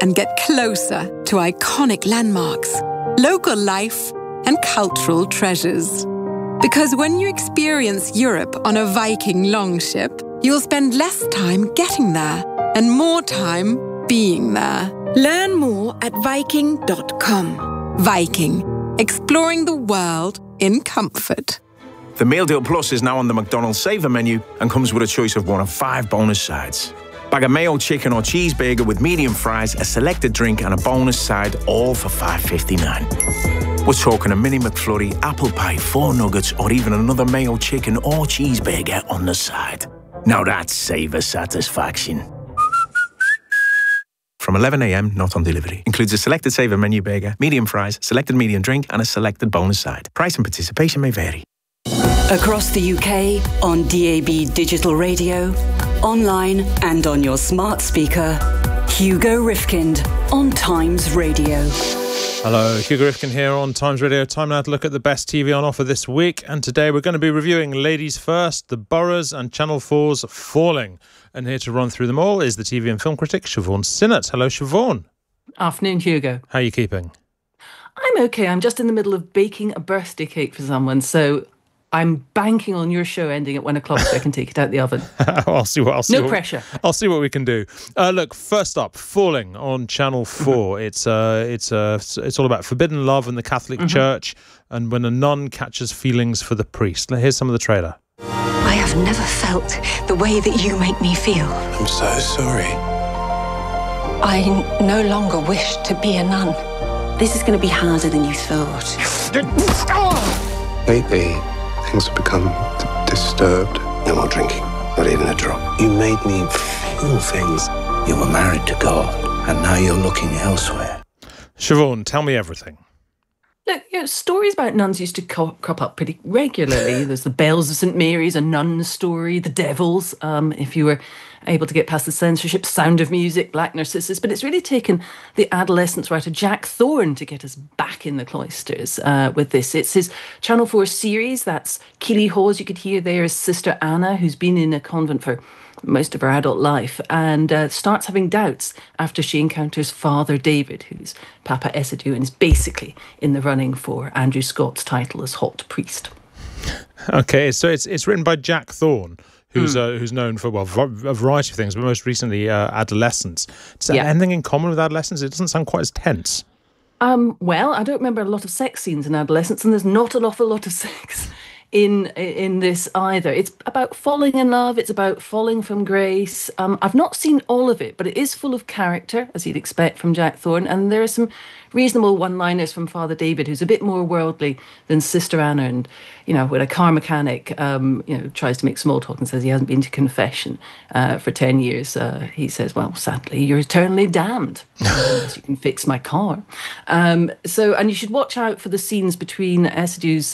and get closer to iconic landmarks, local life, and cultural treasures. Because when you experience Europe on a Viking longship, you'll spend less time getting there and more time being there. Learn more at Viking.com. Viking, exploring the world in comfort. The Meal Deal Plus is now on the McDonald's Saver menu and comes with a choice of 1 of 5 bonus sides. Bag of mayo, chicken or cheeseburger with medium fries, a selected drink and a bonus side, all for $5.59. We're talking a mini McFlurry, apple pie, 4 nuggets or even another mayo, chicken or cheeseburger on the side. Now that's Saver satisfaction. From 11 a.m, not on delivery. Includes a selected Saver menu burger, medium fries, selected medium drink and a selected bonus side. Price and participation may vary. Across the UK, on DAB digital radio, online and on your smart speaker, Hugo Rifkind on Times Radio. Hello, Hugo Rifkin here on Times Radio. Time now to look at the best TV on offer this week. And today we're going to be reviewing Ladies First, The Boroughs and Channel 4's Falling. And here to run through them all is the TV and film critic Siobhan Sinnott. Hello, Siobhan. Afternoon, Hugo. How are you keeping? I'm okay. I'm just in the middle of baking a birthday cake for someone, so I'm banking on your show ending at 1 o'clock so I can take it out the oven. I'll see what. No pressure. I'll see what we can do. Look, first up, Falling on Channel 4. It's all about forbidden love in the Catholic Church, and when a nun catches feelings for the priest. Here's some of the trailer. I have never felt the way that you make me feel. I'm so sorry. I no longer wish to be a nun. This is going to be harder than you thought. Lately, things have become disturbed. No more drinking, not even a drop. You made me feel things. You were married to God, and now you're looking elsewhere. Siobhan, tell me everything. Look, stories about nuns used to crop up pretty regularly. There's the Bells of St Mary's, a nun story, the Devils, if you were able to get past the censorship, Sound of Music, Black Narcissus. But it's really taken the adolescence writer Jack Thorne to get us back in the cloisters with this. It's his Channel 4 series. That's Keely Hawes, you could hear there, as Sister Anna, who's been in a convent for most of her adult life, and starts having doubts after she encounters Father David, who's Papa Esidu, and is basically in the running for Andrew Scott's title as Hot Priest. Okay, so it's written by Jack Thorne, who's known for a variety of things, but most recently adolescence. Does that have anything in common with adolescence? It doesn't sound quite as tense. Well, I don't remember a lot of sex scenes in adolescence, and there's not an awful lot of sex in this either. It's about falling in love. It's about falling from grace. I've not seen all of it, but it is full of character, as you'd expect from Jack Thorne. And there are some reasonable one-liners from Father David, who's a bit more worldly than Sister Anna. And, when a car mechanic, tries to make small talk and says he hasn't been to confession for 10 years, he says, well, sadly, you're eternally damned unless you can fix my car. And you should watch out for the scenes between Esidu's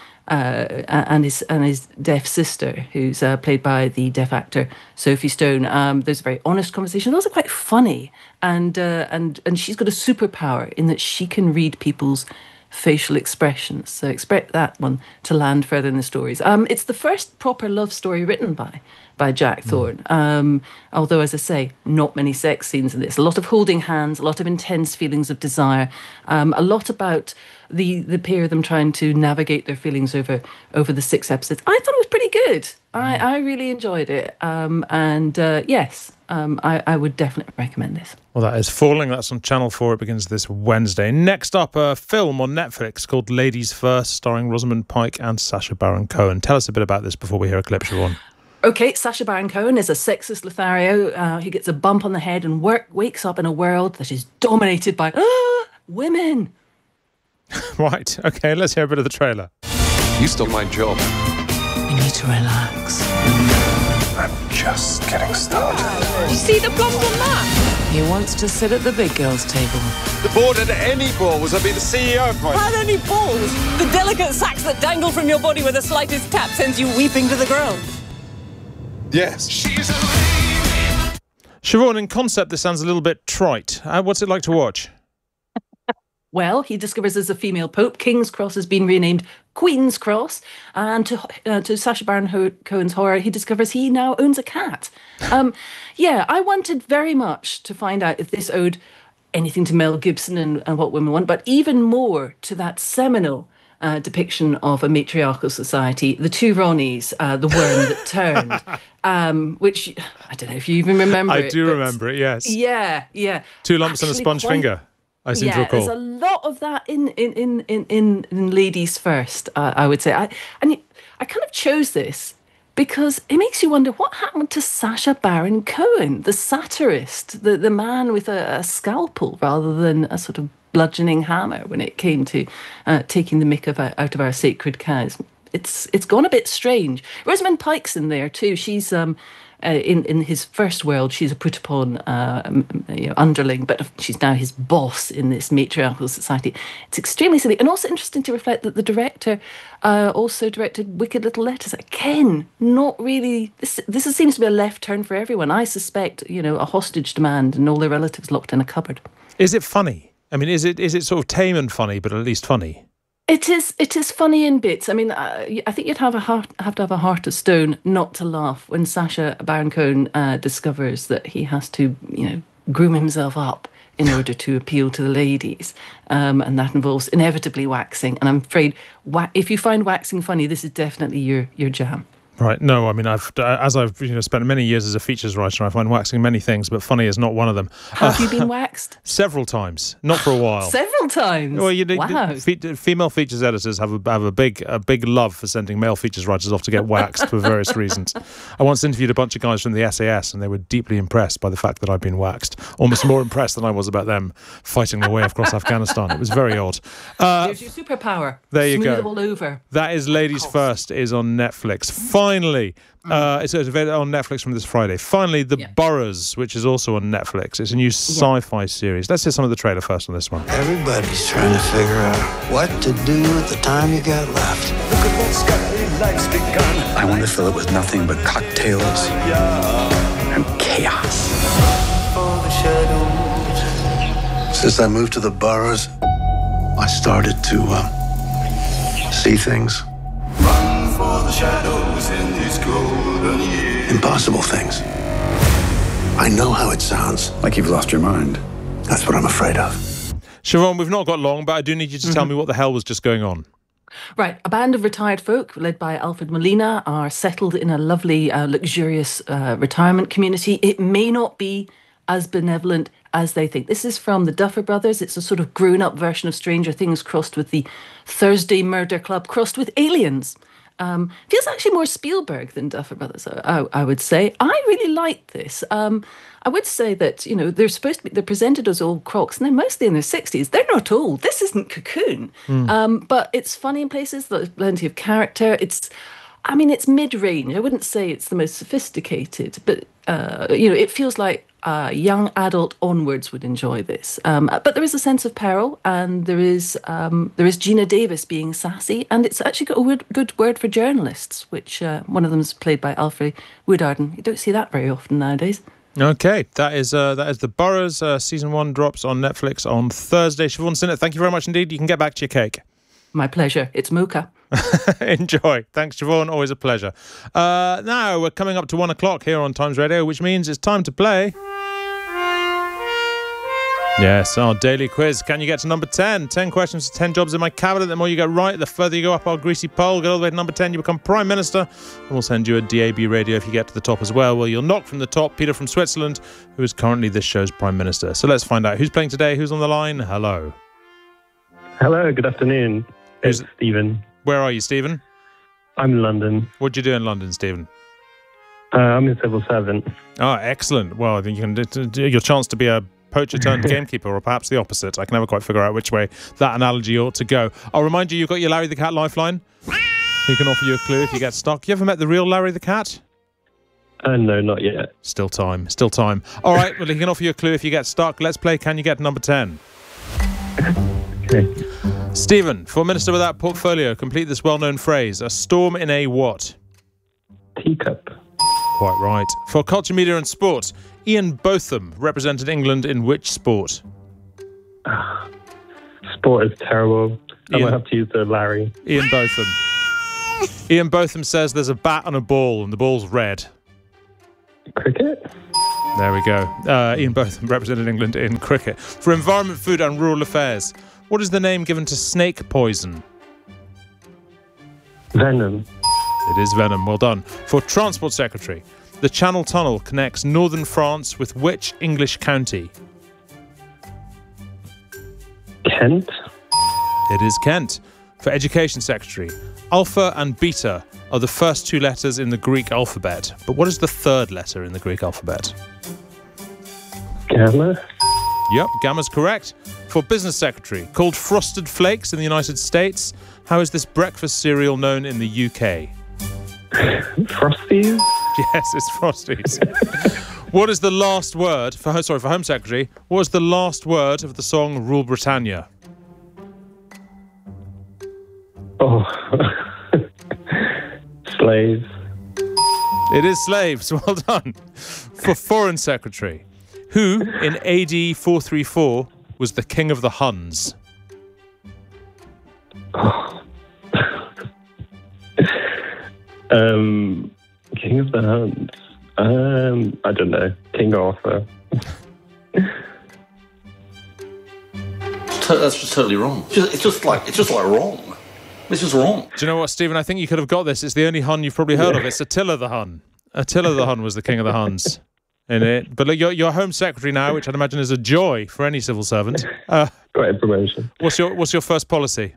and his deaf sister, who's played by the deaf actor Sophie Stone. There's a very honest conversation. Those are quite funny, and she's got a superpower in that she can read people's facial expressions. So expect that one to land further in the stories. It's the first proper love story written by Jack Thorne. Although, as I say, not many sex scenes in this. A lot of holding hands, a lot of intense feelings of desire, a lot about the pair of them trying to navigate their feelings over the 6 episodes. I thought it was pretty good. I really enjoyed it. Yes, I would definitely recommend this. Well, that is Falling. That's on Channel 4. It begins this Wednesday. Next up, a film on Netflix called Ladies First, starring Rosamund Pike and Sacha Baron Cohen. Tell us a bit about this before we hear a clip, Siobhan. Okay, Sacha Baron Cohen is a sexist Lothario. He gets a bump on the head and wakes up in a world that is dominated by women. Right, okay, let's hear a bit of the trailer. You stole my job. We need to relax. I'm just getting started. You see the blonde on that? He wants to sit at the big girls' table. The board at any ball was I'd be the CEO of my... How many balls? The delicate sacs that dangle from your body with the slightest tap sends you weeping to the ground. Yes. Siobhan, in concept, this sounds a little bit trite. What's it like to watch? Well, he discovers there's a female pope. King's Cross has been renamed Queen's Cross. And to Sacha Baron Cohen's horror, he discovers he now owns a cat. I wanted very much to find out if this owed anything to Mel Gibson and What Women Want, but even more to that seminal depiction of a matriarchal society, The Two Ronnies, The Worm That Turned, which I don't know if you even remember it. I do remember it, yes. Yeah. Two lumps and a sponge finger, I seem to recall. There's a lot of that in Ladies First, I would say. I kind of chose this because it makes you wonder what happened to Sacha Baron Cohen, the satirist, the man with a scalpel rather than a sort of bludgeoning hammer when it came to taking the mick out of our sacred cows. It's gone a bit strange. Rosamund Pike's in there too. She's in his first world, she's a put upon underling, but she's now his boss in this matriarchal society. It's extremely silly, and also interesting to reflect that the director also directed Wicked Little Letters. Again, not really. This seems to be a left turn for everyone. I suspect, a hostage demand and all their relatives locked in a cupboard. Is it funny? I mean, is it sort of tame and funny, but at least funny? It is funny in bits. I mean, I think you'd have to have a heart of stone not to laugh when Sacha Baron Cohen discovers that he has to, groom himself up in order to appeal to the ladies, and that involves inevitably waxing. And I'm afraid, if you find waxing funny, this is definitely your jam. Right. No, I mean, I've spent many years as a features writer, I find waxing many things, but funny is not one of them. Have you been waxed? Several times, not for a while. Several times? Well, wow. Female features editors have a big love for sending male features writers off to get waxed for various reasons. I once interviewed a bunch of guys from the SAS, and they were deeply impressed by the fact that I'd been waxed. Almost more impressed than I was about them fighting their way across Afghanistan. It was very odd. There's your superpower. There you go. Smooth all over. That is Ladies First, is on Netflix. Finally, it's available on Netflix from this Friday. Finally, The Boroughs, which is also on Netflix. It's a new sci-fi series. Let's hear some of the trailer first on this one. Everybody's trying to figure out what to do with the time you got left. Look at that sky, life's begun. I want to fill it with nothing but cocktails and chaos. Since I moved to the Boroughs, I started to see things. Run for the shadows in these golden years. Impossible things. I know how it sounds. Like you've lost your mind. That's what I'm afraid of. Siobhan, we've not got long, but I do need you to tell me what the hell was just going on. Right, a band of retired folk led by Alfred Molina are settled in a lovely, luxurious retirement community. It may not be as benevolent as they think. This is from the Duffer Brothers. It's a sort of grown-up version of Stranger Things crossed with the Thursday Murder Club crossed with aliens. Feels actually more Spielberg than Duffer Brothers, I would say. I really liked this. I would say that, they're presented as old crocs, and they're mostly in their 60s. They're not old. This isn't Cocoon. But it's funny in places. There's plenty of character. It's mid-range. I wouldn't say it's the most sophisticated, but, it feels like young adult onwards would enjoy this. But there is a sense of peril, and there is Gina Davis being sassy, and it's actually got a good word for journalists, which one of them is played by Alfred Woodardon. You don't see that very often nowadays. Okay, that is The Boroughs. Season 1 drops on Netflix on Thursday. Siobhan Sinnott, thank you very much indeed. You can get back to your cake. My pleasure. It's mocha. Enjoy. Thanks, Siobhan. Always a pleasure. Now we're coming up to 1 o'clock here on Times Radio, which means it's time to play. Yes, our daily quiz. Can you get to number 10? 10 questions to 10 jobs in my cabinet. The more you get right, the further you go up our greasy pole. Get all the way to number 10, you become Prime Minister. And we'll send you a DAB radio if you get to the top as well. Well, you'll knock from the top Peter from Switzerland, who is currently this show's Prime Minister. So let's find out who's playing today, who's on the line. Hello. Hello, good afternoon. It's Stephen. Where are you, Stephen? I'm in London. What do you do in London, Stephen? I'm in civil servant. Oh, excellent. Well, I think you can do your chance to be a poacher turned gamekeeper, or perhaps the opposite. I can never quite figure out which way that analogy ought to go. I'll remind you, you've got your Larry the Cat lifeline. He can offer you a clue if you get stuck. You ever met the real Larry the Cat? No, not yet. Still time. All right, well, he can offer you a clue if you get stuck. Let's play Can You Get number 10? Okay. Stephen, for Minister Without Portfolio, complete this well-known phrase. A storm in a what? Teacup. Quite right. For culture, media and sport, Ian Botham represented England in which sport? Sport is terrible. I might have to use the Larry. Ian Botham. Ian Botham says there's a bat and a ball, and the ball's red. Cricket? There we go. Ian Botham represented England in cricket. For Environment, Food and Rural Affairs, what is the name given to snake poison? Venom. It is venom. Well done. For Transport Secretary, the Channel Tunnel connects northern France with which English county? Kent. It is Kent. For Education Secretary, Alpha and Beta are the first two letters in the Greek alphabet. But what is the third letter in the Greek alphabet? Gamma. Yep, Gamma's correct. For Business Secretary, called Frosted Flakes in the United States, how is this breakfast cereal known in the UK? Frosties? Yes, it's Frosties. What is the last word, for Home Secretary, what is the last word of the song Rule Britannia? Oh. Slaves. It is slaves. Well done. For Foreign Secretary, who in AD 434 was the king of the Huns? King of the Huns. I don't know. King Arthur. That's just totally wrong. It's just like wrong. This is wrong. Do you know what, Stephen? I think you could have got this. It's the only Hun you've probably heard of. It's Attila the Hun. Attila the Hun was the king of the Huns in it. But look, you're Home Secretary now, which I'd imagine is a joy for any civil servant. Great promotion. What's your first policy?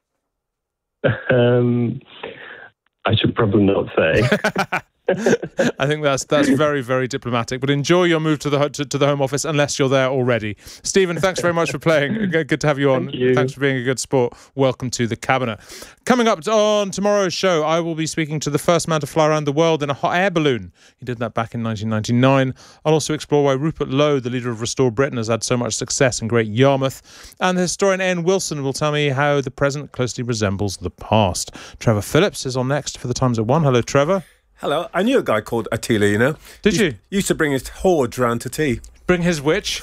I should probably not say. I think that's very, very diplomatic. But enjoy your move to the Home Office, unless you're there already. Stephen, thanks very much for playing. Good to have you on. Thanks for being a good sport. Welcome to the Cabinet. Coming up on tomorrow's show, I will be speaking to the first man to fly around the world in a hot air balloon. He did that back in 1999. I'll also explore why Rupert Lowe, the leader of Restore Britain, has had so much success in Great Yarmouth. And the historian Ian Wilson will tell me how the present closely resembles the past. Trevor Phillips is on next for the Times at 1. Hello, Trevor. Hello. I knew a guy called Attila, you know. Did you? Used to bring his hordes round to tea. Bring his which?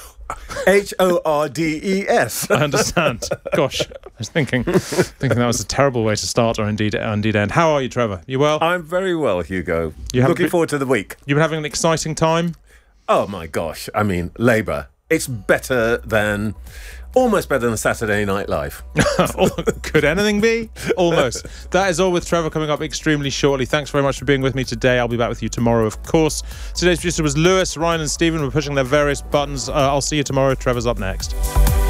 Hordes. I understand. Gosh, I was thinking that was a terrible way to start or indeed end. How are you, Trevor? You well? I'm very well, Hugo. Looking forward to the week. You've been having an exciting time? Oh, my gosh. I mean, Labour. It's almost better than Saturday Night Live. Could anything be? Almost. That is all with Trevor coming up extremely shortly. Thanks very much for being with me today. I'll be back with you tomorrow, of course. Today's producer was Lewis. Ryan and Stephen were pushing their various buttons. I'll see you tomorrow. Trevor's up next.